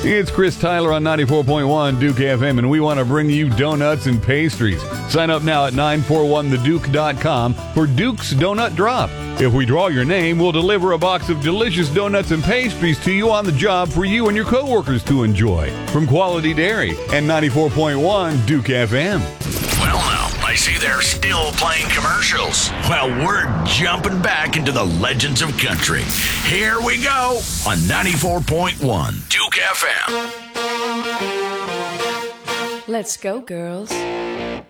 It's Chris Tyler on 94.1 Duke FM, and we want to bring you donuts and pastries. Sign up now at 941theduke.com for Duke's Donut Drop. If we draw your name, we'll deliver a box of delicious donuts and pastries to you on the job for you and your coworkers to enjoy. From Quality Dairy and 94.1 Duke FM. Well, now, I see they're still playing commercials. Well, we're jumping back into the legends of country. Here we go on 94.1 Duke FM. Let's go, girls.